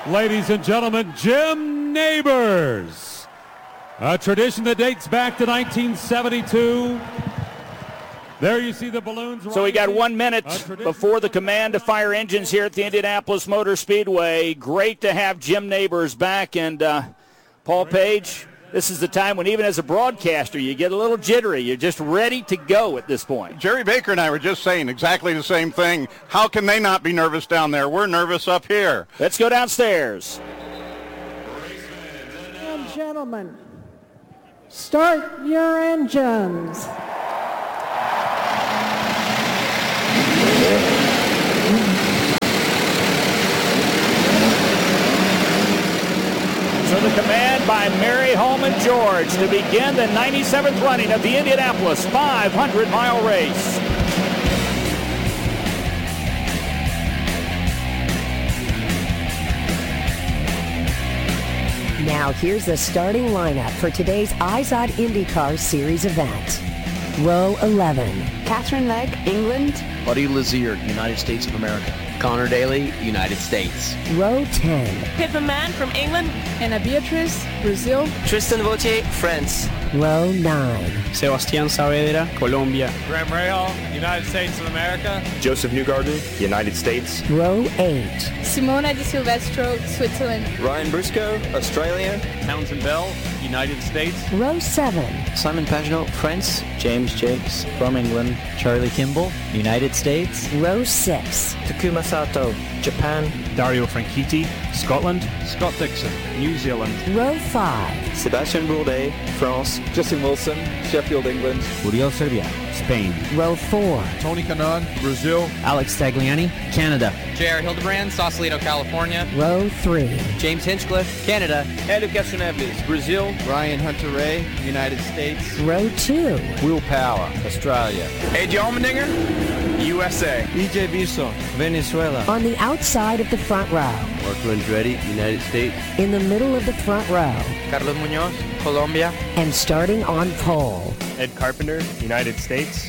Ladies and gentlemen, Jim Nabors. A tradition that dates back to 1972. There you see the balloons. So we got 1 minute before the command to fire engines here at the Indianapolis Motor Speedway. Great to have Jim Nabors back. And Paul Page, this is the time when even as a broadcaster you get a little jittery. You're just ready to go at this point. Jerry Baker and I were just saying exactly the same thing. How can they not be nervous down there? We're nervous up here. Let's go downstairs. And gentlemen, start your engines. So the command by Mary Holman George to begin the 97th running of the Indianapolis 500-mile race. Now here's the starting lineup for today's IZOD IndyCar Series event. Row 11. Catherine Legg, England. Buddy Lazier, United States of America. Connor Daly, United States. Row 10. Pippa Mann from England. Anna Beatrice, Brazil. Tristan Vautier, France. Row 9. Sebastián Saavedra, Colombia. Graham Rahal, United States of America. Joseph Newgarden, United States. Row 8. Simona Di Silvestro, Switzerland. Ryan Briscoe, Australia. Townsend Bell, United States. Row 7. Simon Pagenaud, France. James Jakes from England. Charlie Kimball, United States. Row 6. Takuma Sato, Japan. Dario Franchitti, Scotland. Scott Dixon, New Zealand. Row 5. Sebastian Bourdais, France. Justin Wilson, Sheffield, England. Uriel Serbia, Spain. Row 4. Tony Kanaan, Brazil. Alex Tagliani, Canada. J.R. Hildebrand, Sausalito, California. Row 3. James Hinchcliffe, Canada. Hélio Castroneves, Brazil. Ryan Hunter-Reay, United States. Row 2. Will Power, Australia. A.J. Allmendinger, USA. EJ Biso, Venezuela. On the outside of the front row. Mark Andretti, United States. In the middle of the front row. Carlos Muñoz, Colombia. And starting on pole. Ed Carpenter, United States.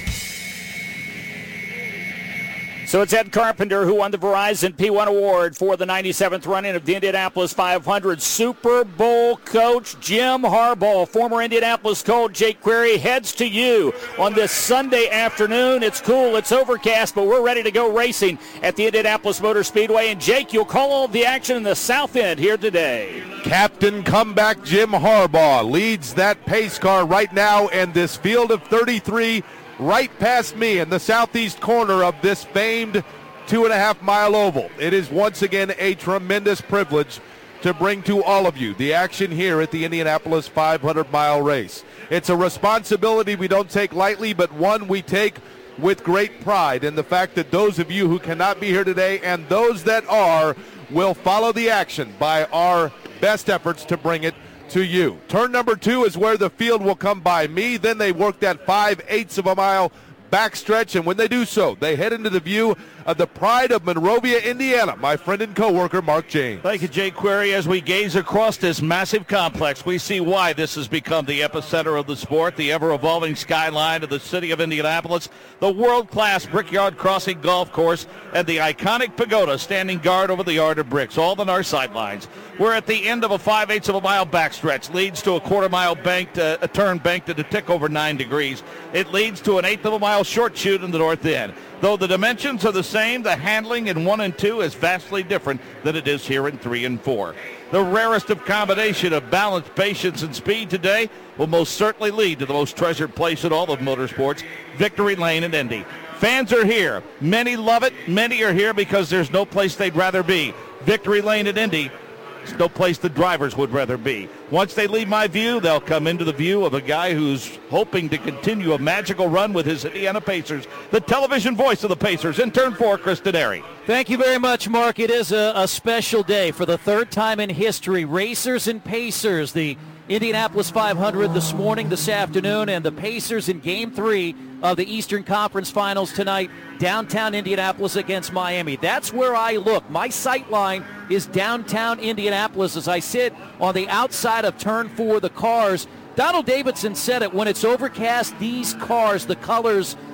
So it's Ed Carpenter who won the Verizon P1 Award for the 97th running of the Indianapolis 500. Super Bowl coach Jim Harbaugh, former Indianapolis Colt Jake Query, heads to you on this Sunday afternoon. It's cool, it's overcast, but we're ready to go racing at the Indianapolis Motor Speedway. And Jake, you'll call all of the action in the south end here today. Captain comeback Jim Harbaugh leads that pace car right now in this field of 33 right past me in the southeast corner of this famed 2.5-mile oval. It is once again a tremendous privilege to bring to all of you the action here at the Indianapolis 500-mile race. It's a responsibility we don't take lightly, but one we take with great pride in the fact that those of you who cannot be here today and those that are will follow the action by our best efforts to bring it to you. Turn number 2 is where the field will come by me. Then they work that 5/8 of a mile backstretch, and when they do so, they head into the view of the pride of Monrovia, Indiana, my friend and co-worker, Mark James. Thank you, Jake Query. As we gaze across this massive complex, we see why this has become the epicenter of the sport, the ever-evolving skyline of the city of Indianapolis, the world-class Brickyard Crossing Golf Course, and the iconic pagoda standing guard over the yard of bricks, all on our sidelines. We're at the end of a 5/8 of a mile backstretch. Leads to a quarter-mile banked, a turn banked at a tick over 9 degrees. It leads to an 1/8 of a mile short chute in the north end. Though the dimensions are the same, the handling in 1 and 2 is vastly different than it is here in 3 and 4. The rarest of combination of balance, patience, and speed today will most certainly lead to the most treasured place in all of motorsports, Victory Lane in Indy. Fans are here. Many love it. Many are here because there's no place they'd rather be. Victory Lane at Indy. It's no place the drivers would rather be. Once they leave my view, they'll come into the view of a guy who's hoping to continue a magical run with his Indiana Pacers, the television voice of the Pacers, in turn 4, Chris Denari. Thank you very much, Mark. It is a special day. For the third time in history, Racers and Pacers, the Indianapolis 500 this afternoon, and the Pacers in Game 3 of the Eastern Conference Finals tonight, downtown Indianapolis against Miami. That's where I look. My sight line is downtown Indianapolis as I sit on the outside of Turn 4, the cars. Donald Davidson said it, when it's overcast, these cars, the colors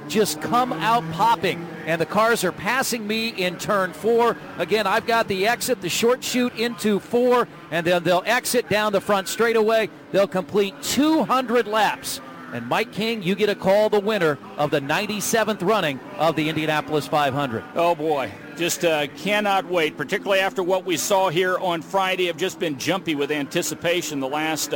just come out popping. And the cars are passing me in turn 4. Again, I've got the exit, the short chute into 4, and then they'll exit down the front straightaway. They'll complete 200 laps. And Mike King, you get a call the winner of the 97th running of the Indianapolis 500. Oh, boy. Just cannot wait, particularly after what we saw here on Friday. I've just been jumpy with anticipation the last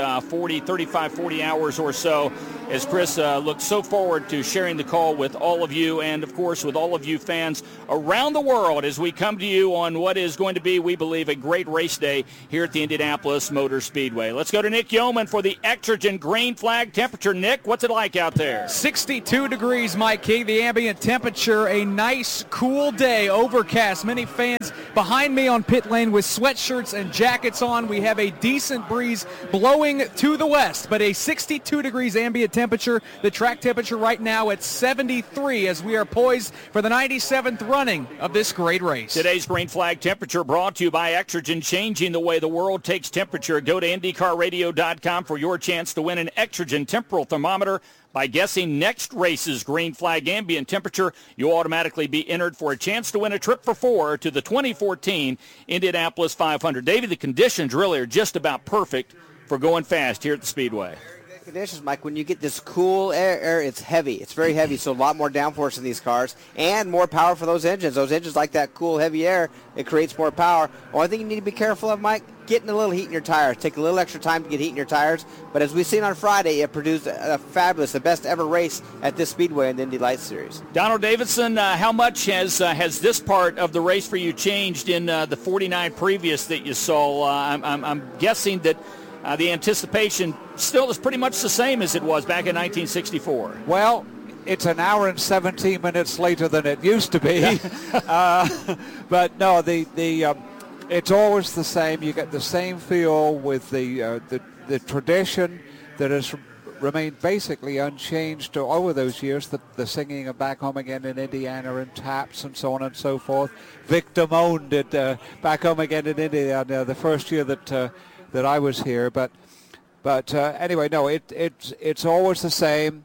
40 hours or so, as Chris looks so forward to sharing the call with all of you and, of course, with all of you fans around the world as we come to you on what is going to be, we believe, a great race day here at the Indianapolis Motor Speedway. Let's go to Nick Yeoman for the Exergen green flag temperature. Nick, what's it like out there? 62 degrees, Mike King. The ambient temperature, a nice, cool day, overcast. Many fans behind me on pit lane with sweatshirts and jackets on. We have a decent breeze blowing to the west, but a 62 degrees ambient temperature. The track temperature right now at 73 as we are poised for the 97th running of this great race. Today's green flag temperature brought to you by Exergen, changing the way the world takes temperature. Go to IndyCarRadio.com for your chance to win an Exergen temporal thermometer. By guessing next race's green flag ambient temperature, you'll automatically be entered for a chance to win a trip for 4 to the 2014 Indianapolis 500. David, the conditions really are just about perfect for going fast here at the Speedway. Conditions, Mike, when you get this cool air, it's heavy. It's very heavy, so a lot more downforce in these cars and more power for those engines. Those engines like that cool, heavy air. It creates more power. Only thing you need to be careful of, Mike, getting a little heat in your tires. Take a little extra time to get heat in your tires. But as we've seen on Friday, it produced a fabulous, the best ever race at this Speedway in the Indy Lights Series. Donald Davidson, how much has this part of the race for you changed in the 49 previous that you saw? I'm guessing that the anticipation still is pretty much the same as it was back in 1964. Well, it's an hour and 17 minutes later than it used to be. But no, it's always the same. You get the same feel with the tradition that has remained basically unchanged over those years, the singing of Back Home Again in Indiana and taps and so on and so forth. Vic Damone did Back Home Again in Indiana the first year that I was here, but anyway, no, it's always the same.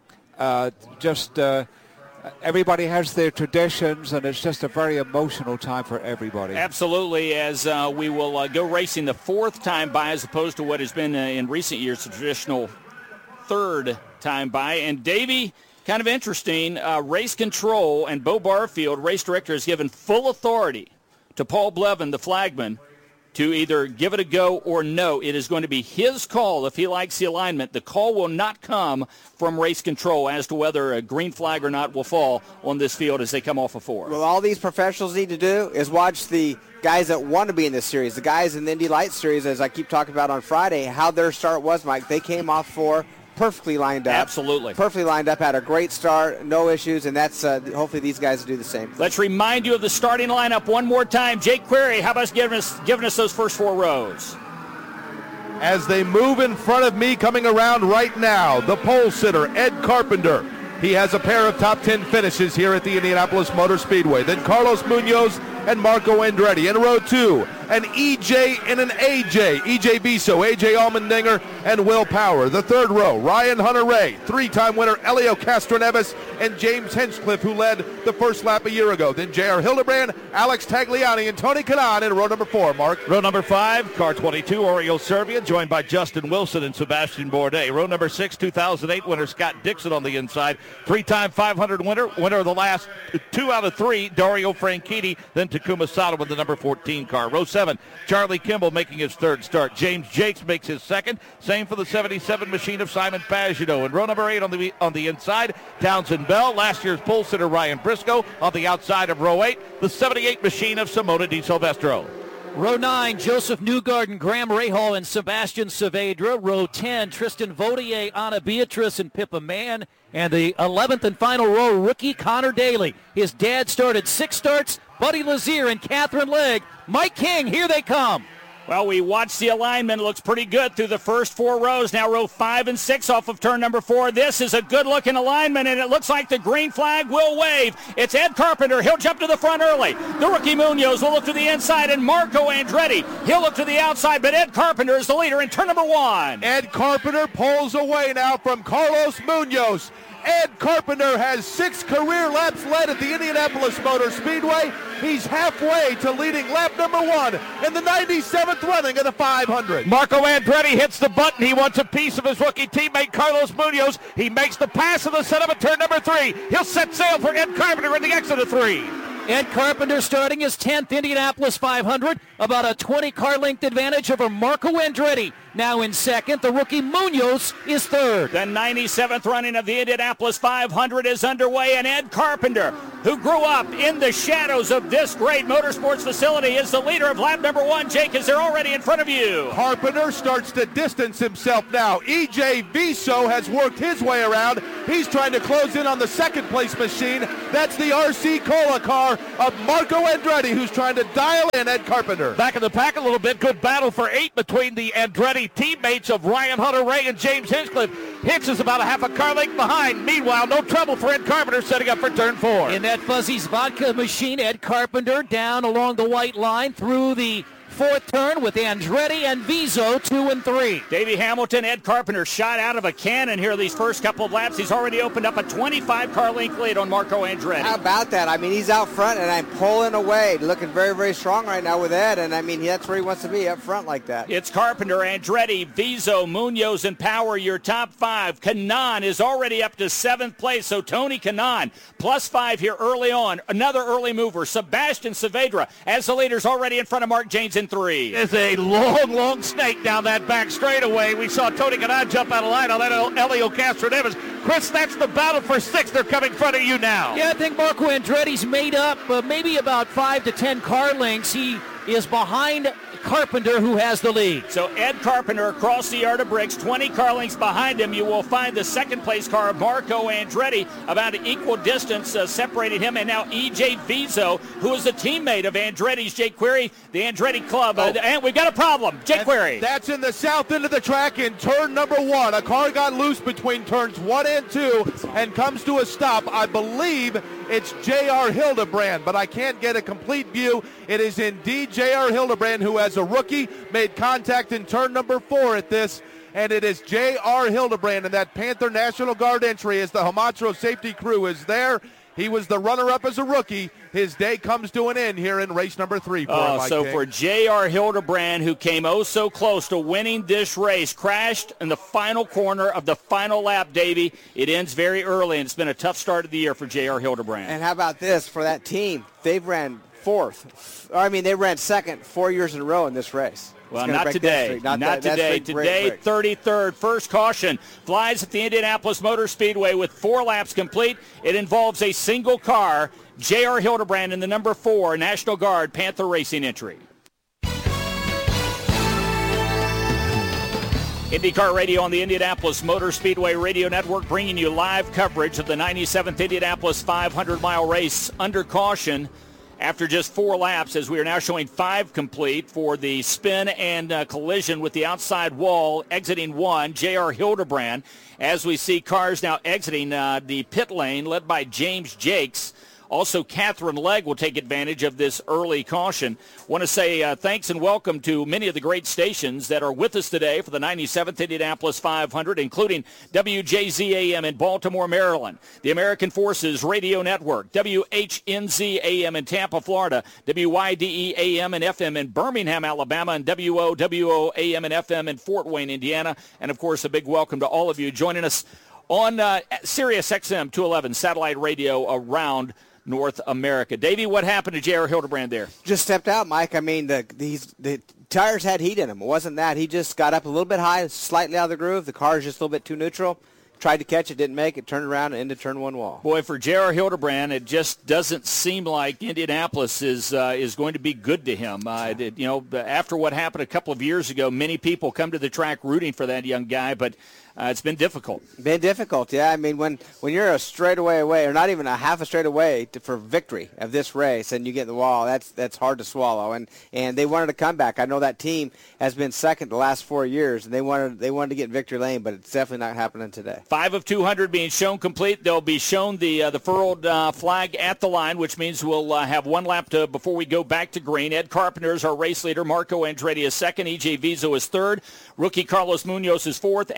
Everybody has their traditions, and it's just a very emotional time for everybody. Absolutely, as we will go racing the 4th time by, as opposed to what has been in recent years the traditional 3rd time by. And Davey, kind of interesting, race control and Bo Barfield, race director, has given full authority to Paul Blevin, the flagman, to either give it a go or no. It is going to be his call if he likes the alignment. The call will not come from race control as to whether a green flag or not will fall on this field as they come off of 4. Well, all these professionals need to do is watch the guys that want to be in this series, the guys in the Indy Lights Series, as I keep talking about on Friday, how their start was, Mike. They came off 4 perfectly lined up. Absolutely. Perfectly lined up, had a great start, no issues, and that's hopefully these guys will do the same. Let's remind you of the starting lineup one more time. Jake Query, how about giving us those first 4 rows? As they move in front of me, coming around right now, the pole sitter, Ed Carpenter. He has a pair of top 10 finishes here at the Indianapolis Motor Speedway. Then Carlos Munoz and Marco Andretti. In row 2, an EJ and an AJ. EJ Biso, AJ Allmendinger, and Will Power. The 3rd row, Ryan Hunter-Reay, 3-time winner Elio Castroneves, and James Hinchcliffe, who led the first lap a year ago. Then J.R. Hildebrand, Alex Tagliani, and Tony Kanaan in row number 4, Mark. Row number 5, car 22, Oriol Servia, joined by Justin Wilson and Sebastian Bourdais. Row number 6, 2008 winner Scott Dixon on the inside. 3-time 500 winner of the last 2 out of 3, Dario Franchitti, then Takuma Sato with the number 14 car. Row 7, Charlie Kimball making his 3rd start. James Jakes makes his 2nd. Same for the 77 machine of Simon Pagenaud. In row number 8 on the inside, Townsend Bell. Last year's pole sitter Ryan Briscoe. On the outside of row 8, the 78 machine of Simona Di Silvestro. Row 9, Joseph Newgarden, Graham Rahal, and Sebastian Saavedra. Row 10, Tristan Vautier, Anna Beatrice, and Pippa Mann. And the 11th and final row, rookie Connor Daly. His dad started 6 starts, Buddy Lazier and Catherine Legg. Mike King, here they come. Well, we watched the alignment. It looks pretty good through the first 4 rows. Now row 5 and 6 off of turn number 4. This is a good-looking alignment, and it looks like the green flag will wave. It's Ed Carpenter. He'll jump to the front early. The rookie Munoz will look to the inside, and Marco Andretti, he'll look to the outside, but Ed Carpenter is the leader in turn number 1. Ed Carpenter pulls away now from Carlos Munoz. Ed Carpenter has 6 career laps led at the Indianapolis Motor Speedway. He's halfway to leading lap number 1 in the 97th running of the 500. Marco Andretti hits the button. He wants a piece of his rookie teammate Carlos Munoz. He makes the pass in the setup at turn number 3. He'll set sail for Ed Carpenter in the exit of 3. Ed Carpenter starting his 10th Indianapolis 500, about a 20-car length advantage over Marco Andretti. Now in second, the rookie Munoz is third. The 97th running of the Indianapolis 500 is underway, and Ed Carpenter, who grew up in the shadows of this great motorsports facility, is the leader of lap number 1. Jake, is there already in front of you? Carpenter starts to distance himself now. E.J. Viso has worked his way around. He's trying to close in on the second place machine. That's the RC Cola car of Marco Andretti, who's trying to dial in Ed Carpenter. Back in the pack a little bit. Good battle for 8 between the Andretti teammates of Ryan Hunter-Reay and James Hinchcliffe. Hicks is about a half a car length behind. Meanwhile, no trouble for Ed Carpenter setting up for turn 4. In that Fuzzy's Vodka machine, Ed Carpenter down along the white line through the 4th turn with Andretti and Viso 2 and 3. Davey Hamilton, Ed Carpenter shot out of a cannon here these first couple of laps. He's already opened up a 25-car length lead on Marco Andretti. How about that? I mean, he's out front, and I'm pulling away, looking very, very strong right now with Ed, and I mean, that's where he wants to be, up front like that. It's Carpenter, Andretti, Viso, Munoz, and Power, your top 5. Kanaan is already up to 7th place, so Tony Kanaan, plus 5 here early on. Another early mover, Sebastian Saavedra, as the leader's already in front of Mark Janes in 3. Is a long snake down that back straightaway. We saw Tony Kanaan jump out of line on Elio Castro-Neves. Chris, that's the battle for 6th. They're coming in front of you now. Yeah, I think Marco Andretti's made up maybe about 5 to 10 car lengths. He is behind Carpenter, who has the lead. So Ed Carpenter across the yard of bricks, 20 car lengths behind him. You will find the second place car, Marco Andretti, about an equal distance separating him. And now E.J. Viso, who is a teammate of Andretti's, Jake Query, the Andretti Club. And we've got a problem. Jake Query. That's in the south end of the track in turn number 1. A car got loose between turns 1 and 2 and comes to a stop. I believe it's J.R. Hildebrand, but I can't get a complete view. It is indeed J.R. Hildebrand, who as a rookie made contact in turn number 4 at this, and it is J.R. Hildebrand in that Panther National Guard entry as the Hamatro safety crew is there. He was the runner-up as a rookie. His day comes to an end here in race number 3. For J.R. Hildebrand, who came so close to winning this race, crashed in the final corner of the final lap, Davey. It ends very early, and it's been a tough start of the year for J.R. Hildebrand. And how about this for that team? They've ran 4th. They ran 2nd 4 years in a row in this race. Well, not today. Not today. Today, 33rd. First caution flies at the Indianapolis Motor Speedway with 4 laps complete. It involves a single car. J.R. Hildebrand in the number 4 National Guard Panther Racing entry. IndyCar Radio on the Indianapolis Motor Speedway Radio Network, bringing you live coverage of the 97th Indianapolis 500-mile race under caution. After just 4 laps, as we are now showing 5 complete for the spin and collision with the outside wall, exiting 1, J.R. Hildebrand. As we see cars now exiting the pit lane, led by James Jakes. Also, Catherine Legg will take advantage of this early caution. Want to say thanks and welcome to many of the great stations that are with us today for the 97th Indianapolis 500, including WJZAM in Baltimore, Maryland, the American Forces Radio Network, WHNZ-AM in Tampa, Florida, WYDE-AM and FM in Birmingham, Alabama, and WOWO-AM and FM in Fort Wayne, Indiana. And, of course, a big welcome to all of you joining us on Sirius XM 211 satellite radio around North America. Davey, what happened to J.R. Hildebrand there? Just stepped out, Mike. I mean, the tires had heat in them. It wasn't that. He just got up a little bit high, slightly out of the groove. The car is just a little bit too neutral. Tried to catch it, didn't make it, turned around and into turn 1 wall. Boy, for J.R. Hildebrand, it just doesn't seem like Indianapolis is going to be good to him. After what happened a couple of years ago, many people come to the track rooting for that young guy, but it's been difficult. Yeah. I mean, when you're a straightaway away, or not even a half a straightaway for victory of this race, and you get in the wall, that's hard to swallow. And they wanted a comeback. I know that team has been second the last 4 years, and they wanted to get in victory lane, but it's definitely not happening today. 5 of 200 being shown complete. They'll be shown the furled flag at the line, which means we'll have 1 lap before we go back to green. Ed Carpenter is our race leader. Marco Andretti is second. E.J. Viso is third. Rookie Carlos Munoz is fourth, and Will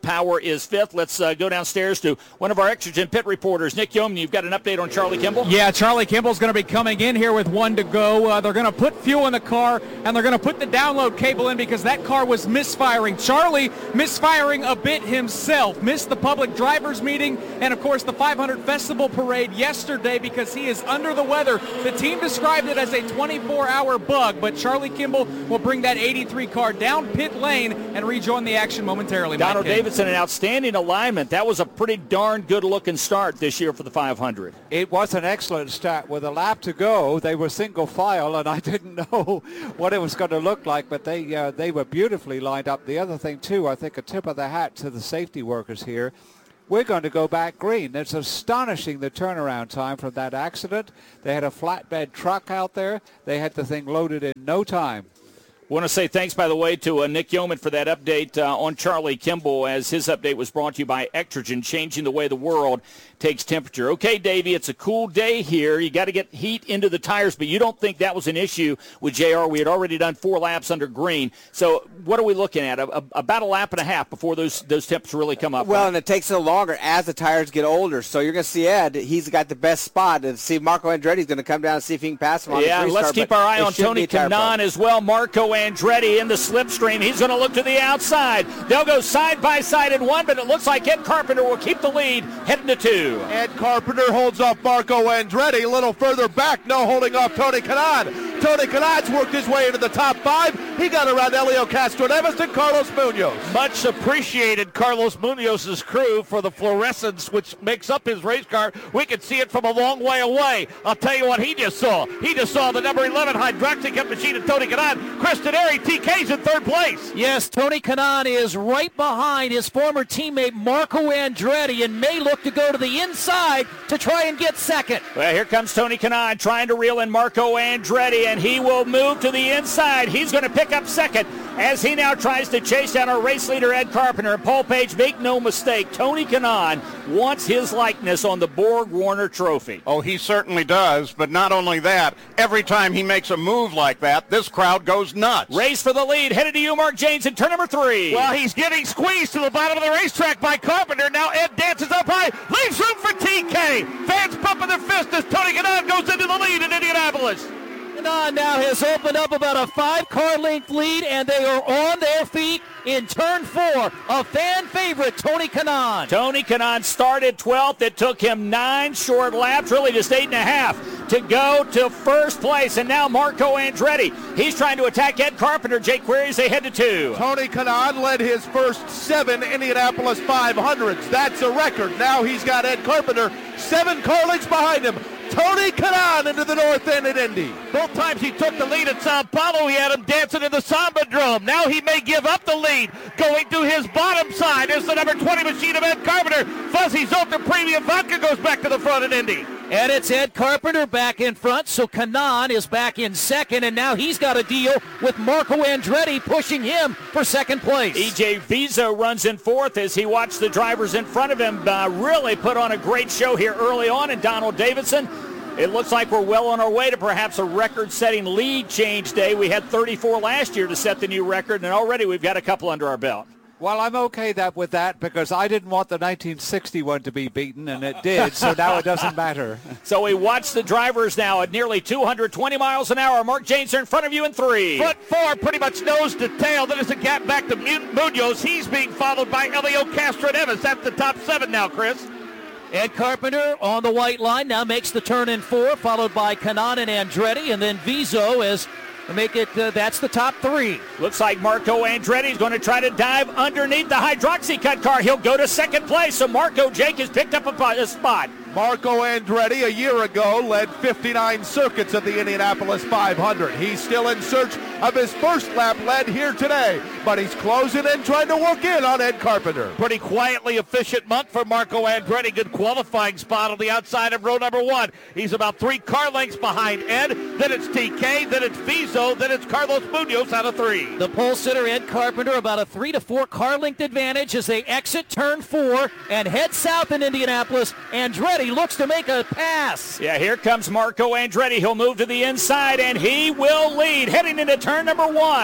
Power is fifth. Let's go downstairs to one of our Exergen pit reporters. Nick Yeoman, you've got an update on Charlie Kimball? Yeah, Charlie Kimball's going to be coming in here with 1 to go. They're going to put fuel in the car, and they're going to put the download cable in because that car was misfiring. Charlie misfiring a bit himself. Missed the public drivers meeting and, of course, the 500 Festival Parade yesterday because he is under the weather. The team described it as a 24-hour bug, but Charlie Kimball will bring that 83 car down pit lane and rejoin the action momentarily. Donald Davidson, an outstanding alignment. That was a pretty darn good-looking start this year for the 500. It was an excellent start. With a lap to go, they were single file, and I didn't know what it was going to look like, but they were beautifully lined up. The other thing, too, I think a tip of the hat to the safety workers here. We're going to go back green. It's astonishing the turnaround time from that accident. They had a flatbed truck out there. They had the thing loaded in no time. I want to say thanks, by the way, to Nick Yeoman for that update on Charlie Kimball, as his update was brought to you by Exergen, changing the way the world takes temperature. Okay, Davey, it's a cool day here. You got to get heat into the tires, but you don't think that was an issue with JR. We had already done 4 laps under green. So what are we looking at? About a lap and a half before those temps really come up. Well, right? and it takes a little longer as the tires get older. So you're going to see Ed. He's got the best spot. And see Marco Andretti's going to come down and see if he can pass him on the restart. Let's keep our eye on Tony Kanaan as well. Marco Andretti in the slipstream. He's going to look to the outside. They'll go side by side in 1, but it looks like Ed Carpenter will keep the lead heading to 2. Ed Carpenter holds off Marco Andretti. A little further back, no holding off Tony Kanaan. Tony Kanaan's worked his way into the top 5. He got around Helio Castroneves and Carlos Munoz. Much appreciated Carlos Munoz's crew for the fluorescence which makes up his race car. We can see it from a long way away. I'll tell you what he just saw. He just saw the number 11 Hydroxy machine of Tony Kanaan. Kristen Airy, TK's in 3rd place. Yes, Tony Kanaan is right behind his former teammate Marco Andretti and may look to go to the inside to try and get 2nd. Well, here comes Tony Kanaan trying to reel in Marco Andretti, and he will move to the inside. He's going to pick up 2nd as he now tries to chase down our race leader, Ed Carpenter. And Paul Page, make no mistake, Tony Kanaan wants his likeness on the Borg-Warner Trophy. Oh, he certainly does, but not only that, every time he makes a move like that, this crowd goes nuts. Race for the lead, headed to you, Mark James, in turn number 3. Well, he's getting squeezed to the bottom of the racetrack by Carpenter. Now Ed dances up high, leaves room for TK. Fans pumping their fist as Tony Kanaan goes into the lead in Indianapolis. Kanaan now has opened up about a 5-car length lead, and they are on their feet in turn 4. A fan favorite, Tony Kanaan. Tony Kanaan started 12th. It took him 9 short laps, really just 8.5, to go to 1st place. And now Marco Andretti. He's trying to attack Ed Carpenter. Jake Query, they head to 2. Tony Kanaan led his first 7 Indianapolis 500s. That's a record. Now he's got Ed Carpenter 7 car lengths behind him. Tony Kanaan into the north end at Indy. Both times he took the lead at Sao Paulo, he had him dancing in the Samba Drum. Now he may give up the lead. Going to his bottom side is the number 20 machine of Ed Carpenter. Fuzzy Zoltar Premium Vodka goes back to the front at Indy. And it's Ed Carpenter back in front, so Kanaan is back in 2nd, and now he's got a deal with Marco Andretti pushing him for 2nd place. EJ Vizo runs in 4th as he watched the drivers in front of him really put on a great show here early on. And Donald Davidson, it looks like we're well on our way to perhaps a record-setting lead change day. We had 34 last year to set the new record, and already we've got a couple under our belt. Well, I'm okay with that because I didn't want the 1961 to be beaten, and it did, so now it doesn't matter. So we watch the drivers now at nearly 220 miles an hour. Mark James are in front of you in 3. Front 4, pretty much nose to tail. Then there's a gap back to Munoz. He's being followed by Helio Castroneves. That's the top 7 now, Chris. Ed Carpenter on the white line now makes the turn in 4, followed by Kanaan and Andretti, and then Vizo as make it, that's the top 3. Looks like Marco Andretti is going to try to dive underneath the Hydroxy car. He'll go to 2nd place, so Marco Jake has picked up a spot. Marco Andretti a year ago led 59 circuits of the Indianapolis 500. He's still in search of his first lap led here today, but he's closing in, trying to work in on Ed Carpenter. Pretty quietly efficient month for Marco Andretti. Good qualifying spot on the outside of row number 1. He's about 3 car lengths behind Ed. Then it's TK, then it's Vizo, then it's Carlos Munoz out of 3. The pole sitter Ed Carpenter about a 3 to 4 car length advantage as they exit turn 4 and head south in Indianapolis. Andretti looks to make a pass. Yeah, here comes Marco Andretti. He'll move to the inside, and he will lead heading into turn number 1.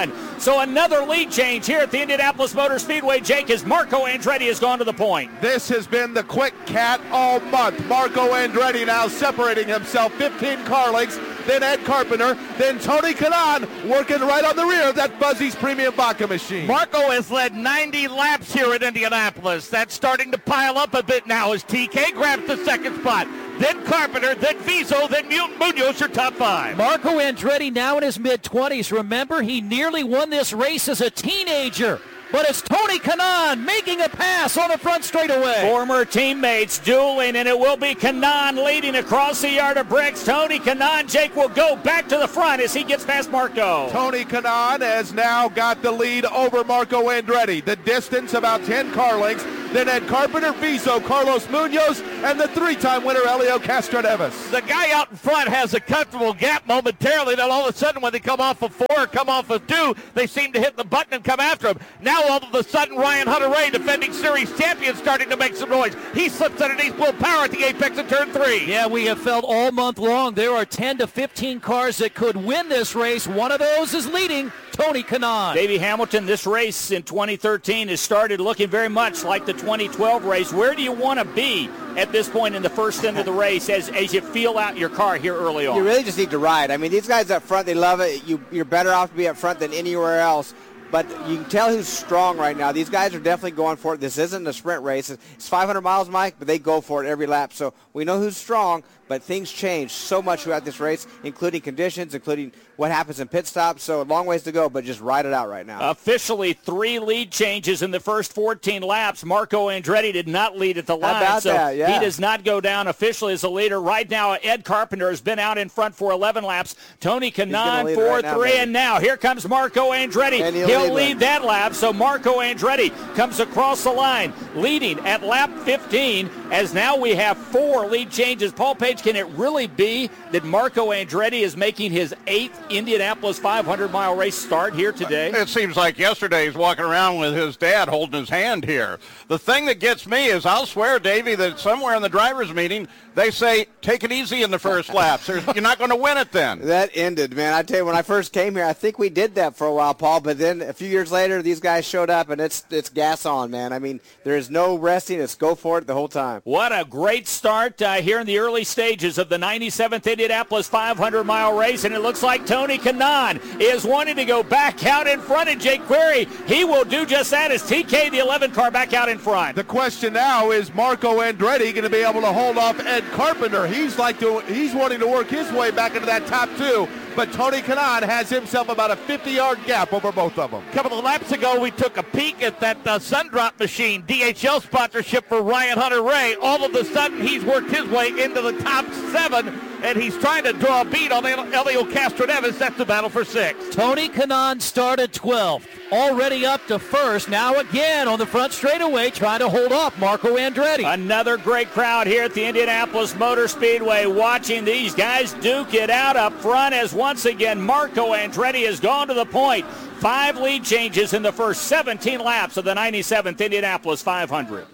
So another lead change here at the Indianapolis Motor Speedway, Jake, as Marco Andretti has gone to the point. This has been the quick cat all month. Marco Andretti now separating himself 15 car lengths, then Ed Carpenter, then Tony Kanaan working right on the rear of that Fuzzy's Premium Vodka machine. Marco has led 90 laps here at Indianapolis. That's starting to pile up a bit now as TK grabs the second spot. Then Carpenter, then Viso, then Munoz are top 5. Marco Andretti now in his mid-20s. Remember, he nearly won this race as a teenager. But it's Tony Kanaan making a pass on the front straightaway. Former teammates dueling, and it will be Kanaan leading across the yard of bricks. Tony Kanaan, Jake, will go back to the front as he gets past Marco. Tony Kanaan has now got the lead over Marco Andretti. The distance about 10 car lengths. Then Ed Carpenter, Viso, Carlos Munoz, and the 3-time winner, Helio Castroneves. The guy out in front has a comfortable gap momentarily. Then all of a sudden, when they come off of 4 or come off of 2, they seem to hit the button and come after him. Now all of a sudden, Ryan Hunter-Reay, defending series champion, starting to make some noise. He slips underneath Will Power at the apex of turn 3. Yeah, we have felt all month long there are 10 to 15 cars that could win this race. One of those is leading Tony Kanaan. Davey Hamilton, this race in 2013 has started looking very much like the 2012 race. Where do you want to be at this point in the first end of the race as you feel out your car here early on? You really just need to ride. I mean, these guys up front, they love it. You're better off to be up front than anywhere else. But you can tell who's strong right now. These guys are definitely going for it. This isn't a sprint race. It's 500 miles, Mike, but they go for it every lap. So we know who's strong, but things change so much throughout this race, including conditions, including what happens in pit stops. So a long ways to go, but just ride it out right now. Officially 3 lead changes in the first 14 laps. Marco Andretti did not lead at the line. How about so that? Yeah. He does not go down officially as a leader. Right now, Ed Carpenter has been out in front for 11 laps. Tony Kanaan for 3, and now here comes Marco Andretti. And he'll lead that lap. So Marco Andretti comes across the line, leading at lap 15, as now we have 4 lead changes. Paul Page, can it really be that Marco Andretti is making his 8th Indianapolis 500-mile race start here today? It seems like yesterday he's walking around with his dad holding his hand here. The thing that gets me is, I'll swear, Davey, that somewhere in the drivers' meeting, they say, take it easy in the first laps. You're not going to win it then. That ended, man. I tell you, when I first came here, I think we did that for a while, Paul, but then a few years later, these guys showed up, and it's gas on, man. I mean, there is no resting. It's go for it the whole time. What a great start here in the early stages of the 97th Indianapolis 500-mile race, and it looks like Tony Kanaan is wanting to go back out in front of Jake Query. He will do just that as TK, the 11 car, back out in front. The question now is Marco Andretti going to be able to hold off Ed Carpenter? He's wanting to work his way back into that top 2. But Tony Kanaan has himself about a 50-yard gap over both of them. A couple of laps ago, we took a peek at that Sundrop machine, DHL sponsorship for Ryan Hunter-Reay. All of a sudden, he's worked his way into the top 7, and he's trying to draw a beat on Helio Castroneves. That's the battle for 6. Tony Kanaan started 12th, already up to 1st. Now again on the front straightaway, trying to hold off Marco Andretti. Another great crowd here at the Indianapolis Motor Speedway watching these guys duke it out up front as once again Marco Andretti has gone to the point. 5 lead changes in the first 17 laps of the 97th Indianapolis 500.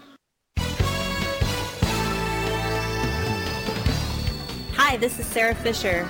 Hi, this is Sarah Fisher.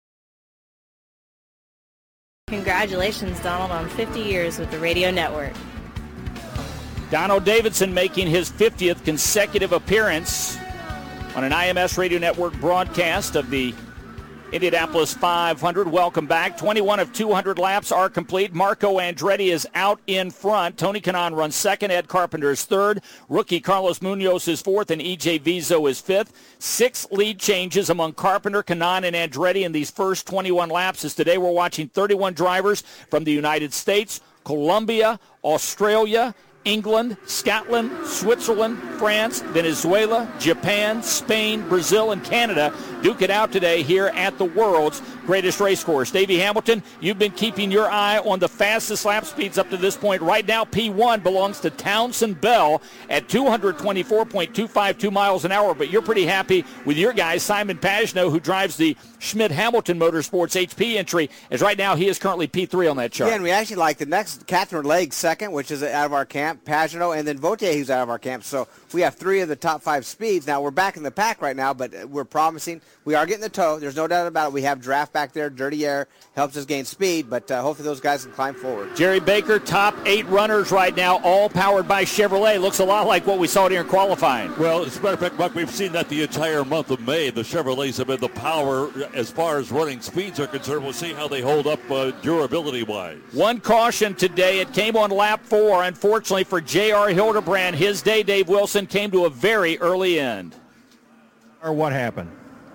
Congratulations, Donald, on 50 years with the radio network. Donald Davidson making his 50th consecutive appearance on an IMS Radio Network broadcast of the Indianapolis 500. Welcome back. 21 of 200 laps are complete. Marco Andretti is out in front. Tony Kanaan runs second. Ed Carpenter is third. Rookie Carlos Munoz is fourth, and E.J. Viso is fifth. 6 lead changes among Carpenter, Kanaan, and Andretti in these first 21 laps. As today we're watching 31 drivers from the United States, Colombia, Australia, England, Scotland, Switzerland, France, Venezuela, Japan, Spain, Brazil, and Canada duke it out today here at the world's greatest race course. Davey Hamilton, you've been keeping your eye on the fastest lap speeds up to this point. Right now, P1 belongs to Townsend Bell at 224.252 miles an hour, but you're pretty happy with your guy, Simon Pagenaud, who drives the Schmidt-Hamilton Motorsports HP entry, as right now he is currently P3 on that chart. Yeah, and we actually like the next Catherine Legge second, which is out of our camp. camp, Pagenaud, and then Vautier, who's out of our camp. So we have 3 of the top 5 speeds. Now, we're back in the pack right now, but we're promising. We are getting the toe. There's no doubt about it. We have Draft back there. Dirty Air helps us gain speed, but hopefully those guys can climb forward. Jerry Baker, top 8 runners right now, all powered by Chevrolet. Looks a lot like what we saw here in qualifying. Well, as a matter of fact, Buck, we've seen that the entire month of May. The Chevrolets have been the power as far as running speeds are concerned. We'll see how they hold up durability-wise. One caution today. It came on lap 4. Unfortunately for J.R. Hildebrand, his day, Dave Wilson, came to a very early end. Or what happened?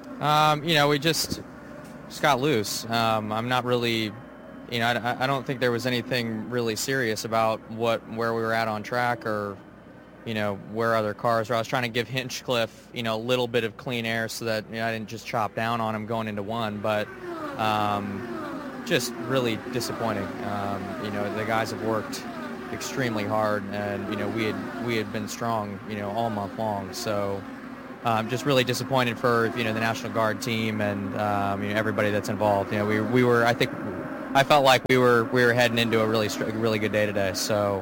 We just got loose. I'm not really, I don't think there was anything really serious about where we were at on track or, where other cars were. I was trying to give Hinchcliffe, a little bit of clean air so that I didn't just chop down on him going into one, but just really disappointing. The guys have worked extremely hard, and we had been strong, all month long. So just really disappointed for the National Guard team and everybody that's involved. We were. I felt like we were heading into a really good day today. So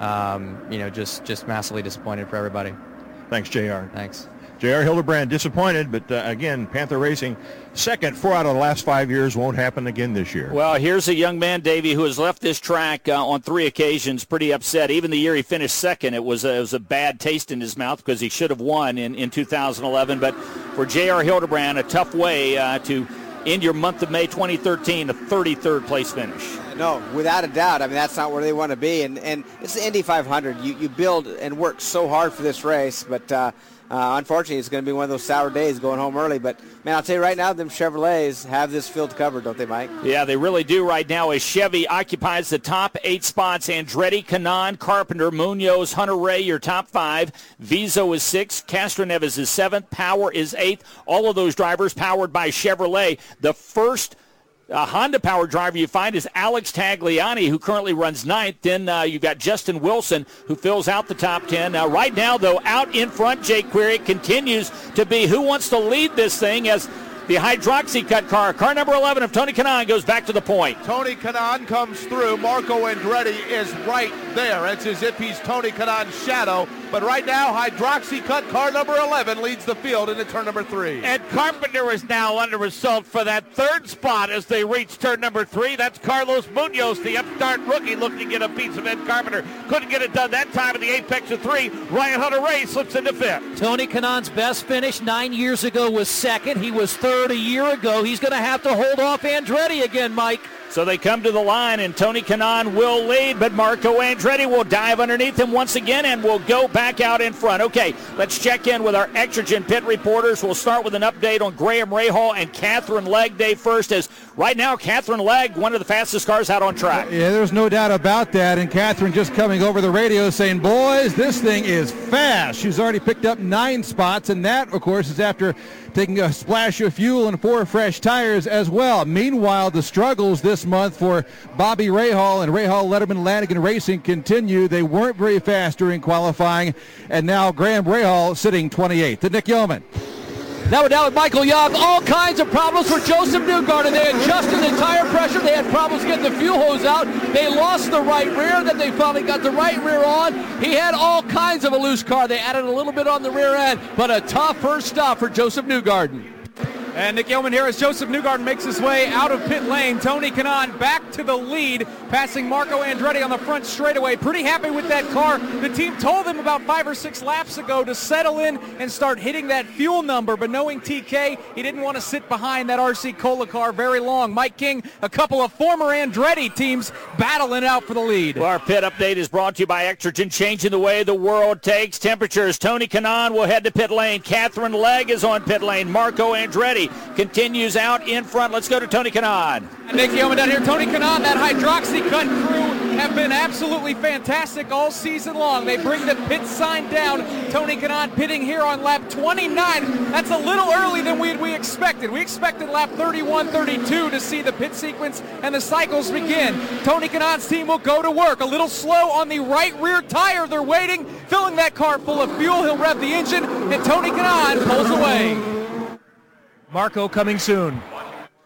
just massively disappointed for everybody. Thanks, JR. Thanks. J.R. Hildebrand disappointed, but again, Panther Racing second 4 out of the last 5 years. Won't happen again this year. Well, here's a young man, Davey, who has left this track on 3 occasions pretty upset. Even the year he finished second, it was a bad taste in his mouth because he should have won in 2011. But for J.R. Hildebrand, a tough way to end your month of May 2013, a 33rd place finish. No, without a doubt. I mean, that's not where they want to be. And it's the Indy 500. You build and work so hard for this race, but unfortunately, it's going to be one of those sour days going home early. But, man, I'll tell you right now, them Chevrolets have this field covered, don't they, Mike? Yeah, they really do right now as Chevy occupies the top 8 spots. Andretti, Kanaan, Carpenter, Munoz, Hunter Ray, your top 5. Vizo is 6th. Castroneves is 7th. Power is 8th. All of those drivers powered by Chevrolet. The first Honda-powered driver you find is Alex Tagliani, who currently runs 9th. Then you've got Justin Wilson, who fills out the top 10. Right now, though, out in front, Jake Query continues to be who wants to lead this thing as the Hydroxy-Cut car number 11 of Tony Kanaan, goes back to the point. Tony Kanaan comes through. Marco Andretti is right there. It's as if he's Tony Kanaan's shadow. But right now, Hydroxy-Cut car number 11 leads the field into turn number 3. And Carpenter is now under assault for that 3rd spot as they reach turn number 3. That's Carlos Munoz, the upstart rookie, looking to get a piece of Ed Carpenter. Couldn't get it done that time at the apex of 3. Ryan Hunter-Ray slips into 5th. Tony Kanaan's best finish 9 years ago was 2nd. He was 3rd a year ago. He's going to have to hold off Andretti again, Mike. So they come to the line, and Tony Kanaan will lead, but Marco Andretti will dive underneath him once again and will go back out in front. Okay, let's check in with our Exergen pit reporters. We'll start with an update on Graham Rahal and Catherine Legg Day first, as right now Catherine Legg, one of the fastest cars out on track. Yeah, there's no doubt about that, and Catherine just coming over the radio saying, boys, this thing is fast. She's already picked up 9 spots, and that, of course, is after taking a splash of fuel and 4 fresh tires as well. Meanwhile, the struggles this month for Bobby Rahal and Rahal Letterman Lanigan Racing continue. They weren't very fast during qualifying, and now Graham Rahal sitting 28th. To Nick Yeoman. Now we're down with Michael Young. All kinds of problems for Joseph Newgarden. They adjusted the tire pressure. They had problems getting the fuel hose out. They lost the right rear. Then they finally got the right rear on. He had all kinds of a loose car. They added a little bit on the rear end, but a tough first stop for Joseph Newgarden. And Nick Yeoman here as Joseph Newgarden makes his way out of pit lane. Tony Kanaan back to the lead, passing Marco Andretti on the front straightaway. Pretty happy with that car. The team told him about 5 or 6 laps ago to settle in and start hitting that fuel number, but knowing TK, he didn't want to sit behind that RC Cola car very long. Mike King, a couple of former Andretti teams battling out for the lead. Well, our pit update is brought to you by Exergen, changing the way the world takes temperatures. Tony Kanaan will head to pit lane. Catherine Legg is on pit lane. Marco Andretti continues out in front. Let's go to Tony Kanaan. Nick Yeoman down here. Tony Kanaan, that Hydroxy-Cut crew have been absolutely fantastic all season long. They bring the pit sign down. Tony Kanaan pitting here on lap 29. That's a little early than we expected. We expected lap 31, 32 to see the pit sequence and the cycles begin. Tony Kanaan's team will go to work. A little slow on the right rear tire. They're waiting, filling that car full of fuel. He'll rev the engine, and Tony Kanaan pulls away. Marco coming soon.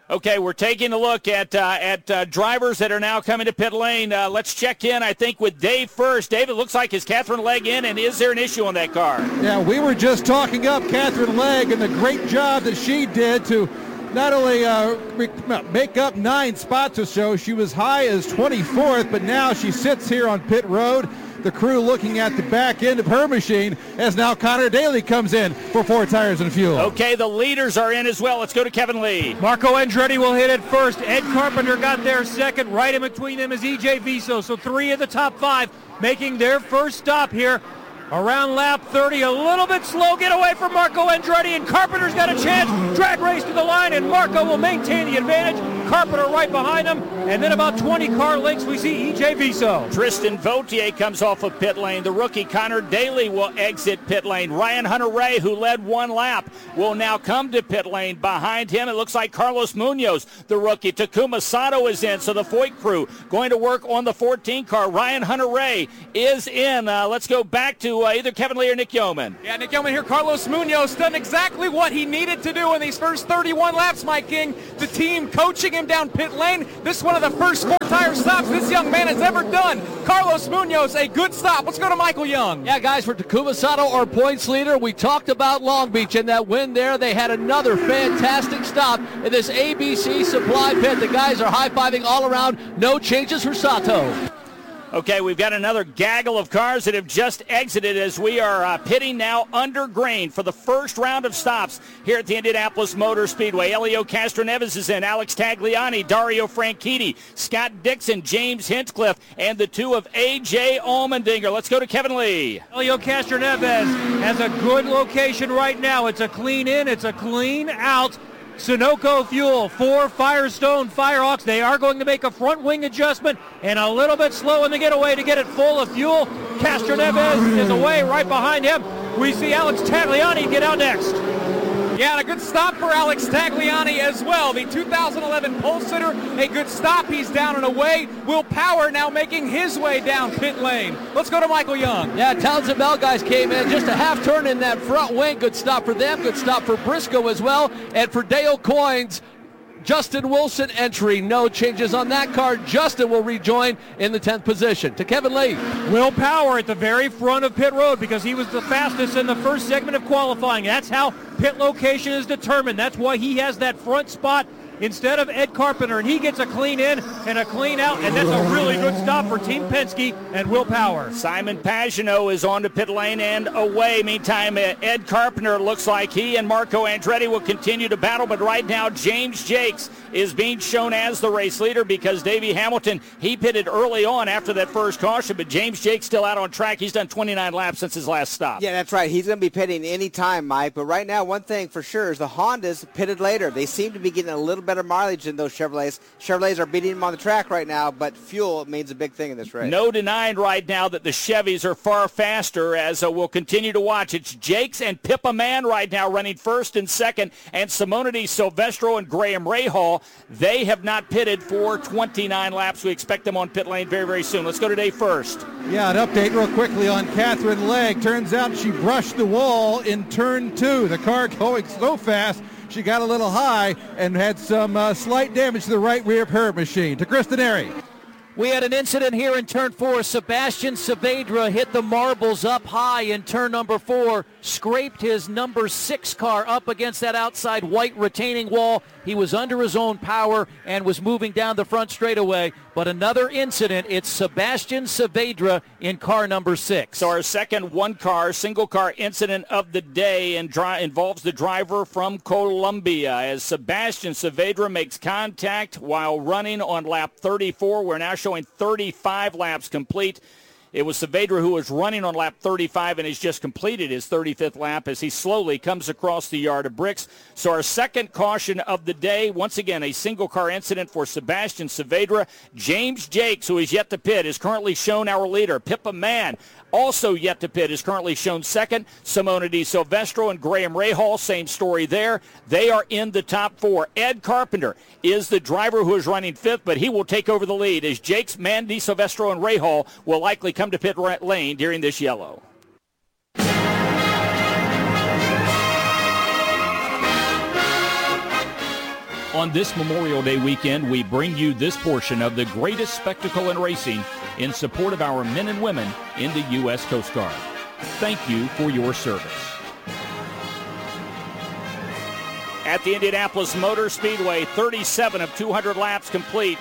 Okay, we're taking a look at drivers that are now coming to pit lane. Let's check in, I think, with Dave first. Dave, it looks like is Catherine Legg in, and is there an issue on that car? Yeah, we were just talking up Catherine Legg and the great job that she did to not only make up 9 spots or so. She was high as 24th, but now she sits here on pit road. The crew looking at the back end of her machine as now Connor Daly comes in for 4 tires and fuel. Okay, the leaders are in as well. Let's go to Kevin Lee. Marco Andretti will hit it first. Ed Carpenter got there second. Right in between them is EJ Viso. So 3 of the top 5 making their first stop here around lap 30. A little bit slow getaway from Marco Andretti, and Carpenter's got a chance. Drag race to the line, and Marco will maintain the advantage. Carpenter right behind him, and then about 20 car lengths we see EJ Viso. Tristan Vautier comes off of pit lane. The rookie Connor Daly will exit pit lane. Ryan Hunter-Ray, who led 1 lap, will now come to pit lane. Behind him, it looks like Carlos Munoz, the rookie. Takuma Sato is in, so the Foyt crew going to work on the 14 car. Ryan Hunter-Ray is in. Let's go back to either Kevin Lee or Nick Yeoman. Yeah, Nick Yeoman here. Carlos Munoz done exactly what he needed to do in these first 31 laps, Mike King. The team coaching him down pit lane. This is one of the first 4-tire stops this young man has ever done. Carlos Munoz, a good stop. Let's go to Michael Young. Yeah, guys, for Takuma Sato, our points leader, we talked about Long Beach and that win there. They had another fantastic stop in this ABC supply pit. The guys are high-fiving all around. No changes for Sato. Okay, we've got another gaggle of cars that have just exited as we are pitting now under green for the first round of stops here at the Indianapolis Motor Speedway. Elio Castroneves is in, Alex Tagliani, Dario Franchitti, Scott Dixon, James Hinchcliffe, and the 2 of A.J. Allmendinger. Let's go to Kevin Lee. Elio Castroneves has a good location right now. It's a clean in, it's a clean out. Sunoco Fuel for Firestone Firehawks. They are going to make a front wing adjustment and a little bit slow in the getaway to get it full of fuel. Castroneves is away right behind him. We see Alex Tagliani get out next. Yeah, and a good stop for Alex Tagliani as well. The 2011 pole sitter, a good stop. He's down and away. Will Power now making his way down pit lane. Let's go to Michael Young. Yeah, Townsend Bell guys came in. Just a half turn in that front wing. Good stop for them. Good stop for Briscoe as well. And for Dale Coynes, Justin Wilson entry. No changes on that car. Justin will rejoin in the 10th position. To Kevin Lee. Will Power at the very front of pit road because he was the fastest in the first segment of qualifying. That's how pit location is determined. That's why he has that front spot instead of Ed Carpenter, and he gets a clean in and a clean out, and that's a really good stop for Team Penske and Will Power. Simon Pagenaud is on to pit lane and away. Meantime, Ed Carpenter looks like he and Marco Andretti will continue to battle, but right now James Jakes is being shown as the race leader because Davey Hamilton, he pitted early on after that first caution, but James Jakes still out on track. He's done 29 laps since his last stop. Yeah, that's right. He's going to be pitting any time, Mike, but right now one thing for sure is the Hondas pitted later. They seem to be getting a little better mileage than those Chevrolets. Chevrolets are beating them on the track right now, but fuel means a big thing in this race. No denying right now that the Chevys are far faster, as we'll continue to watch. It's Jakes and Pippa Mann right now running first and second, and Simonity Silvestro and Graham Rahal. They have not pitted for 29 laps. We expect them on pit lane very, very soon. Let's go to Dave first. Yeah, an update real quickly on Catherine Legg. Turns out she brushed the wall in turn 2. The car going so fast, she got a little high and had some slight damage to the right rear of her machine. To Kristen Airy. We had an incident here in turn 4. Sebastian Saavedra hit the marbles up high in turn number 4, scraped his number 6 car up against that outside white retaining wall. He was under his own power and was moving down the front straightaway. But another incident, it's Sebastian Saavedra in car number 6. So our second single car incident of the day involves the driver from Colombia as Sebastian Saavedra makes contact while running on lap 34. We're now showing 35 laps complete. It was Saavedra who was running on lap 35 and has just completed his 35th lap as he slowly comes across the yard of bricks. So our second caution of the day, once again, a single car incident for Sebastian Saavedra. James Jakes, who is yet to pit, is currently shown our leader. Pippa Mann, also yet to pit, is currently shown second. Simonity Silvestro and Graham Rahal, same story there. They are in the top 4. Ed Carpenter is the driver who is running 5th, but he will take over the lead as Jakes, Mann, Silvestro, and Rahal will likely come to pit lane during this yellow. On this Memorial Day weekend, we bring you this portion of the greatest spectacle in racing in support of our men and women in the U.S. Coast Guard. Thank you for your service. At the Indianapolis Motor Speedway, 37 of 200 laps complete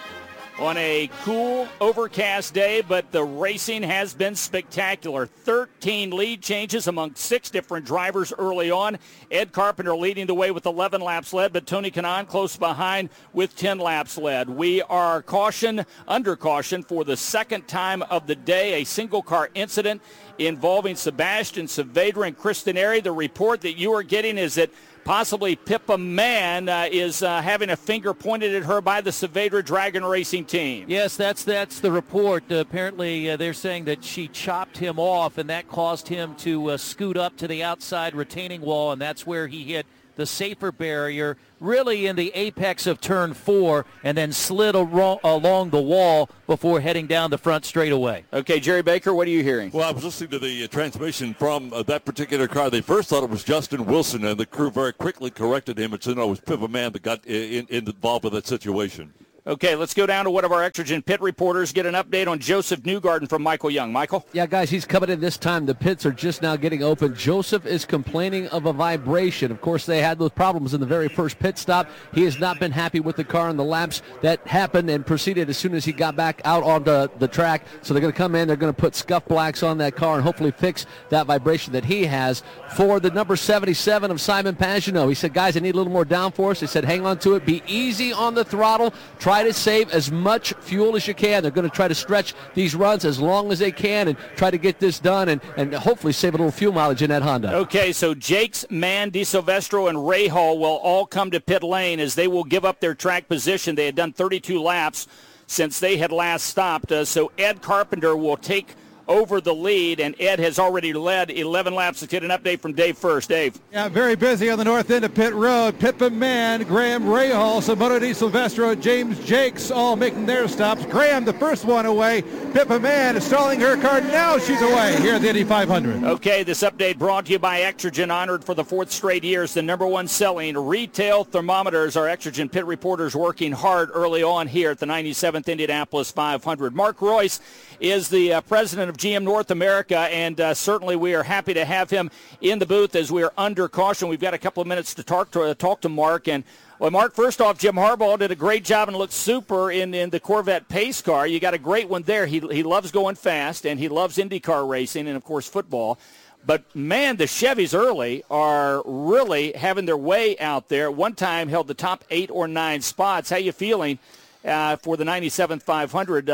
on a cool, overcast day, but the racing has been spectacular. 13 lead changes among 6 different drivers early on. Ed Carpenter leading the way with 11 laps led, but Tony Kanaan close behind with 10 laps led. We are under caution for the second time of the day, a single-car incident involving Sebastian Saavedra and Kristen Airy. The report that you are getting is that possibly Pippa Mann is having a finger pointed at her by the Saavedra Dragon Racing team. Yes, that's the report. Apparently, they're saying that she chopped him off, and that caused him to scoot up to the outside retaining wall, and that's where he hit the safer barrier, really in the apex of turn 4, and then slid along the wall before heading down the front straightaway. Okay, Jerry Baker, what are you hearing? Well, I was listening to the transmission from that particular car. They first thought it was Justin Wilson, and the crew very quickly corrected him and said, no, it was Pippa Mann that got involved with that situation. Okay, let's go down to one of our Exergen pit reporters, get an update on Joseph Newgarden from Michael Young. Michael? Yeah, guys, he's coming in this time. The pits are just now getting open. Joseph is complaining of a vibration. Of course, they had those problems in the very first pit stop. He has not been happy with the car and the laps that happened and proceeded as soon as he got back out on the track. So they're going to come in, they're going to put scuff blacks on that car and hopefully fix that vibration that he has. For the number 77 of Simon Pagenaud, he said, guys, I need a little more downforce. He said, hang on to it. Be easy on the throttle. Try to save as much fuel as you can. They're going to try to stretch these runs as long as they can and try to get this done and hopefully save a little fuel mileage in that Honda. Okay, so Jakes, Mann, De Silvestro, and Rahal will all come to pit lane as they will give up their track position. They had done 32 laps since they had last stopped. So Ed Carpenter will take over the lead, and Ed has already led 11 laps. Let's get an update from Dave first. Dave. Yeah, very busy on the north end of pit road. Pippa Mann, Graham Rahal, Simona De Silvestro, James Jakes all making their stops. Graham, the first one away. Pippa Mann is stalling her car. Now she's away here at the Indy 500. Okay, this update brought to you by Exergen, honored for the 4th straight years, the number 1 selling retail thermometers. Our Exergen pit reporters working hard early on here at the 97th Indianapolis 500. Mark Royce is the president of GM North America, and certainly we are happy to have him in the booth as we are under caution. We've got a couple of minutes to talk to Mark. And well, Mark, first off, Jim Harbaugh did a great job and looked super in the Corvette pace car. You got a great one there. He loves going fast, and he loves IndyCar racing and, of course, football. But, man, the Chevys early are really having their way out there. At one time held the top 8 or 9 spots. How you feeling for the 97th 500,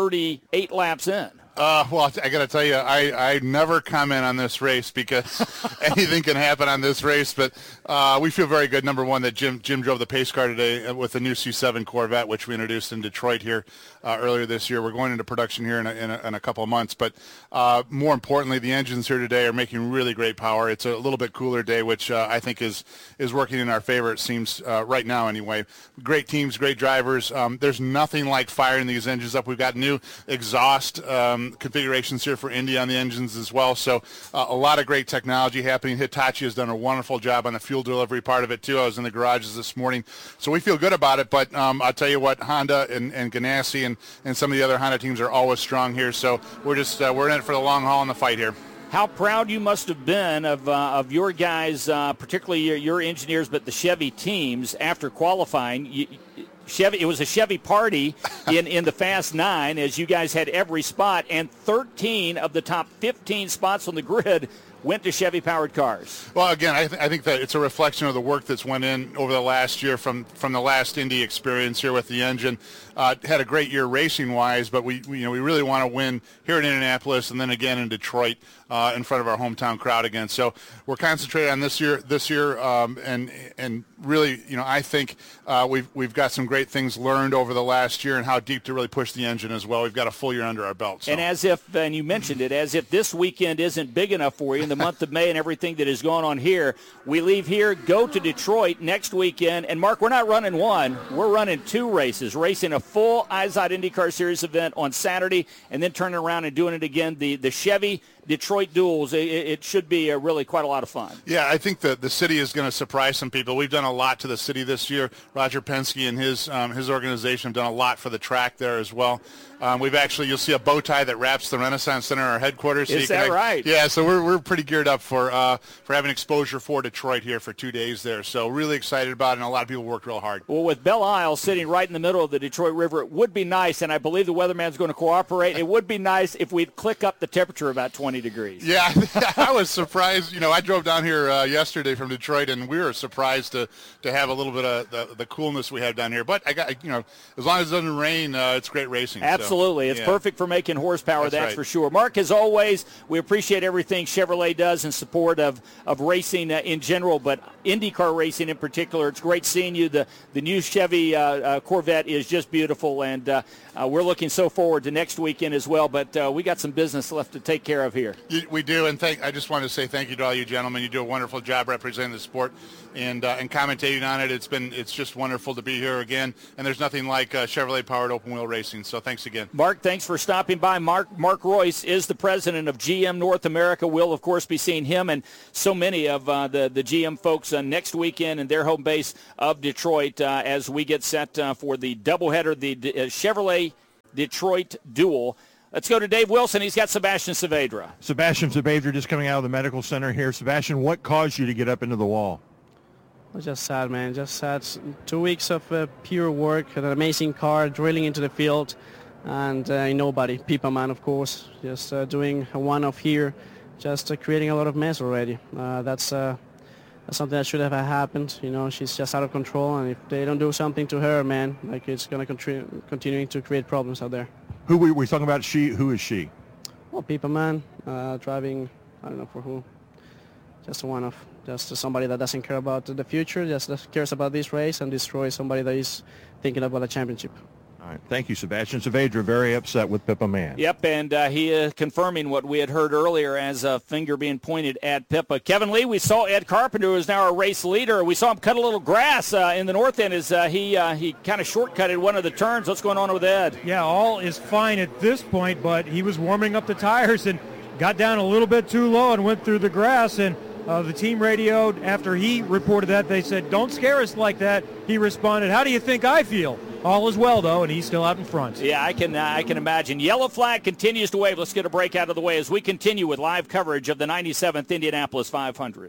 38 laps in? Well, I got to tell you, I never comment on this race because anything can happen on this race. But we feel very good. Number one, that Jim drove the pace car today with the new C7 Corvette, which we introduced in Detroit here earlier this year. We're going into production here in a couple of months. But more importantly, the engines here today are making really great power. It's a little bit cooler day, which I think is working in our favor, it seems, right now anyway. Great teams, great drivers. There's nothing like firing these engines up. We've got new exhaust configurations here for Indy on the engines as well. So a lot of great technology happening. Hitachi has done a wonderful job on the fuel delivery part of it too. I was in the garages this morning. So we feel good about it, but I'll tell you what, Honda and Ganassi and some of the other Honda teams are always strong here. So we're in it for the long haul in the fight here. How proud you must have been of your guys, particularly your engineers, but the Chevy teams after qualifying. It was a Chevy party in the Fast 9 as you guys had every spot, and 13 of the top 15 spots on the grid went to Chevy-powered cars. Well, again, I think that it's a reflection of the work that's went in over the last year from the last Indy experience here with the engine. Had a great year racing-wise, but we really want to win here in Indianapolis and then again in Detroit in front of our hometown crowd again. So we're concentrated on this year, and really, I think we've got some great things learned over the last year and how deep to really push the engine as well. We've got a full year under our belt. So. And you mentioned it, as if this weekend isn't big enough for you, in the month of May and everything that is going on here. We leave here, go to Detroit next weekend. And, Mark, we're not running one. We're running 2 races, racing a full IZOD IndyCar Series event on Saturday and then turning around and doing it again. The Chevy Detroit duels, it should be really quite a lot of fun. Yeah, I think the city is going to surprise some people. We've done a lot to the city this year. Roger Penske and his organization have done a lot for the track there as well. You'll see a bow tie that wraps the Renaissance Center, our headquarters. Is that right? Yeah, so we're pretty geared up for having exposure for Detroit here for 2 days there. So really excited about it, and a lot of people worked real hard. Well, with Belle Isle sitting right in the middle of the Detroit River, it would be nice, and I believe the weatherman's going to cooperate. It would be nice if we'd click up the temperature about 20 degrees. Yeah, I was surprised. I drove down here yesterday from Detroit, and we were surprised to have a little bit of the coolness we have down here. But I got, as long as it doesn't rain, it's great racing. Absolutely. It's perfect for making horsepower, that's right. for sure. Mark, as always, we appreciate everything Chevrolet does in support of racing in general, but IndyCar racing in particular. It's great seeing you. The new Chevy Corvette is just beautiful, and we're looking so forward to next weekend as well, but we got some business left to take care of here. We do, and I just want to say thank you to all you gentlemen. You do a wonderful job representing the sport and commentating on it. It's just wonderful to be here again, and there's nothing like Chevrolet-powered open-wheel racing, so thanks again. Mark, thanks for stopping by. Mark Royce is the president of GM North America. We'll, of course, be seeing him and so many of the GM folks next weekend in their home base of Detroit as we get set for the doubleheader, the Chevrolet Detroit duel. Let's go to Dave Wilson. He's got Sebastian Saavedra. Sebastian Saavedra just coming out of the medical center here. Sebastian, what caused you to get up into the wall? It was just sad, man. Just sad. 2 weeks of pure work, an amazing car, drilling into the field, and nobody. Pipa Man, of course, just doing a one-off here, just creating a lot of mess already. That's something that should have happened. She's just out of control, and if they don't do something to her, man, it's going to continuing to create problems out there. Who were we talking about? Who is she? Well, Pipa Man, driving, I don't know for who. Just a one-off. Just somebody that doesn't care about the future, just cares about this race and destroys somebody that is thinking about a championship. All right. Thank you, Sebastian Saavedra. Very upset with Pippa Mann. Yep, and he is confirming what we had heard earlier as a finger being pointed at Pippa. Kevin Lee, we saw Ed Carpenter, who is now our race leader. We saw him cut a little grass in the north end as he kind of shortcutted one of the turns. What's going on with Ed? Yeah, all is fine at this point, but he was warming up the tires and got down a little bit too low and went through the grass, and the team radioed after he reported that. They said, "Don't scare us like that." He responded, "How do you think I feel?" All is well, though, and he's still out in front. Yeah, I can imagine. Yellow flag continues to wave. Let's get a break out of the way as we continue with live coverage of the 97th Indianapolis 500.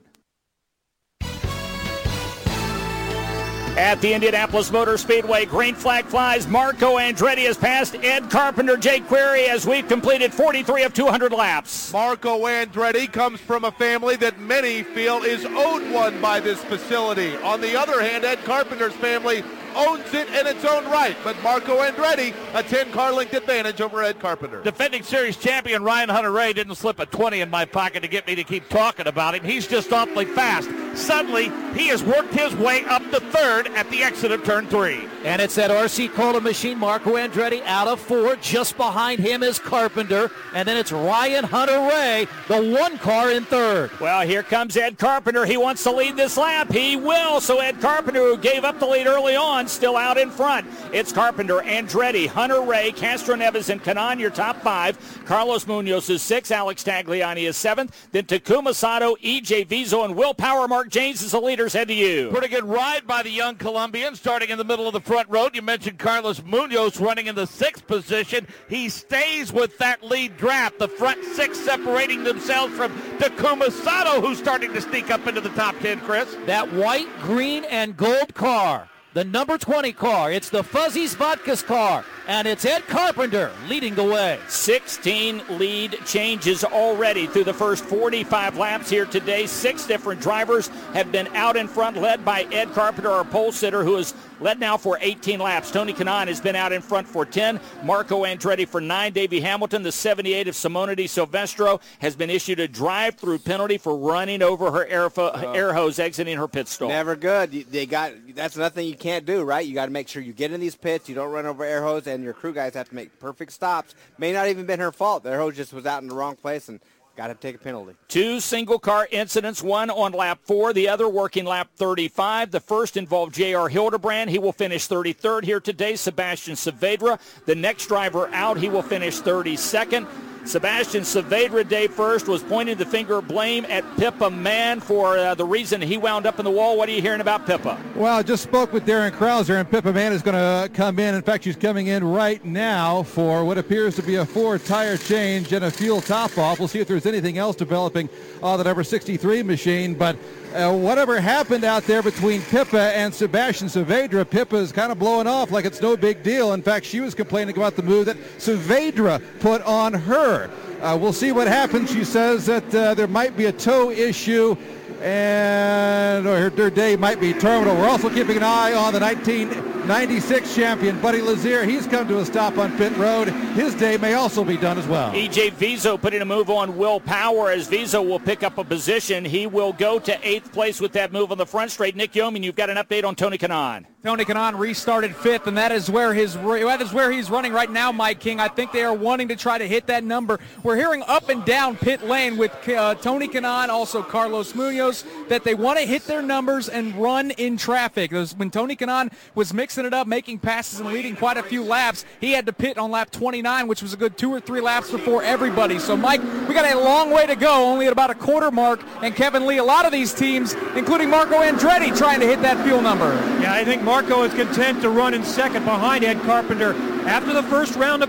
At the Indianapolis Motor Speedway, green flag flies. Marco Andretti has passed Ed Carpenter, Jake Query, as we've completed 43 of 200 laps. Marco Andretti comes from a family that many feel is owed one by this facility. On the other hand, Ed Carpenter's family owns it in its own right, but Marco Andretti, a 10-car length advantage over Ed Carpenter. Defending series champion Ryan Hunter-Reay didn't slip a 20 in my pocket to get me to keep talking about him. He's just awfully fast. Suddenly, he has worked his way up to third at the exit of turn 3. And it's that RC Cola machine. Marco Andretti out of 4. Just behind him is Carpenter. And then it's Ryan Hunter-Reay, the one car in third. Well, here comes Ed Carpenter. He wants to lead this lap. He will. So Ed Carpenter, who gave up the lead early on, still out in front. It's Carpenter, Andretti, Hunter-Reay, Castroneves, and Kanaan, your top 5. Carlos Munoz is 6. Alex Tagliani is 7th. Then Takuma Sato, E.J. Vizo, and Will Power. Mark James is the leaders. Head to you. Pretty good ride by the young Colombian, starting in the middle of the front row. You mentioned Carlos Munoz running in the 6th position. He stays with that lead draft. The front 6 separating themselves from Takuma Sato, who's starting to sneak up into the top 10, Chris. That white, green, and gold car. The number 20 car. It's the Fuzzy's Vodkas car. And it's Ed Carpenter leading the way. 16 lead changes already through the first 45 laps here today. 6 different drivers have been out in front, led by Ed Carpenter, our pole sitter, who is led now for 18 laps. Tony Kanaan has been out in front for 10. Marco Andretti for 9. Davey Hamilton, the 78 of Simone Di Silvestro, has been issued a drive-through penalty for running over her air hose exiting her pit stall. Never good. That's nothing you can't do, right? You got to make sure you get in these pits, you don't run over air hose, and your crew guys have to make perfect stops. May not even been her fault. The air hose just was out in the wrong place, and Got to take a penalty. 2 single-car incidents, one on lap 4, the other working lap 35. The first involved J.R. Hildebrand. He will finish 33rd here today. Sebastian Saavedra, the next driver out, he will finish 32nd. Sebastian Saavedra, day first, was pointing the finger of blame at Pippa Mann for the reason he wound up in the wall. What are you hearing about Pippa? Well, I just spoke with Darren Krauser, and Pippa Mann is going to come in. In fact, she's coming in right now for what appears to be a 4-tire change and a fuel top-off. We'll see if there's anything else developing on the number 63 machine, but whatever happened out there between Pippa and Sebastian Saavedra, Pippa is kind of blowing off like it's no big deal. In fact, she was complaining about the move that Saavedra put on her. We'll see what happens. She says that there might be a toe issue and her day might be terminal. We're also keeping an eye on the 1996 champion, Buddy Lazier. He's come to a stop on pit road. His day may also be done as well. E.J. Vizo putting a move on Will Power as Vizo will pick up a position. He will go to 8th place with that move on the front straight. Nick Yeoman, you've got an update on Tony Kanaan. Tony Kanaan restarted 5th, and that is where he's running right now, Mike King. I think they are wanting to try to hit that number. We're hearing up and down pit lane with Tony Kanaan, also Carlos Munoz, that they want to hit their numbers and run in traffic. When Tony Kanaan was mixing it up, making passes and leading quite a few laps, he had to pit on lap 29, which was a good 2 or 3 laps before everybody. So, Mike, we got a long way to go, only at about a quarter mark, and Kevin Lee, a lot of these teams, including Marco Andretti, trying to hit that fuel number. Yeah, I think Marco is content to run in second behind Ed Carpenter. After the first round of